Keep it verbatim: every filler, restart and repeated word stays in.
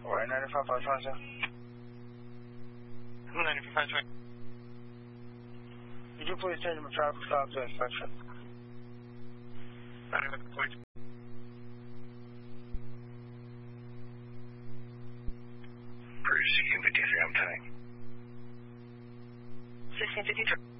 Alright, ninety-five five twenty, sir. ninety-five five twenty. Could you please change my traffic stop to inspection? Bruce, sixteen fifty-three, I'm tank. sixteen fifty-three.